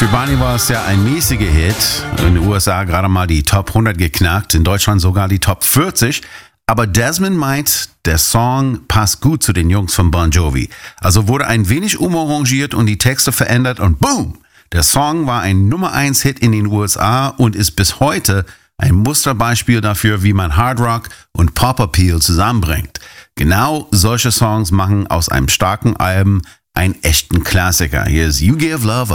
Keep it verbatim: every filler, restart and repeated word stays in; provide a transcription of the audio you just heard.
Für Barney war es ja ein mäßiger Hit. In den U S A gerade mal die Top hundert geknackt, in Deutschland sogar die Top vierzig. Aber Desmond meint, der Song passt gut zu den Jungs von Bon Jovi. Also wurde ein wenig umarrangiert und die Texte verändert und boom! Der Song war ein Nummer eins Hit in den U S A und ist bis heute ein Musterbeispiel dafür, wie man Hard Rock und Pop Appeal zusammenbringt. Genau solche Songs machen aus einem starken Album einen echten Klassiker. Hier ist You Give Love